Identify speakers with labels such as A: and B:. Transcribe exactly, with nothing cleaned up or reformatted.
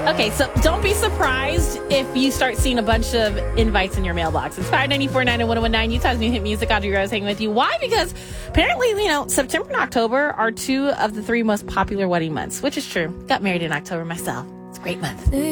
A: Okay, so don't be surprised if you start seeing a bunch of invites in your mailbox. It's Power ninety-four point nine and one oh one nine, Utah's new hit music. Audrey Rose hanging with you. Why? Because apparently, you know, September and October are two of the three most popular wedding months, which is true. Got married in October myself. It's a great month.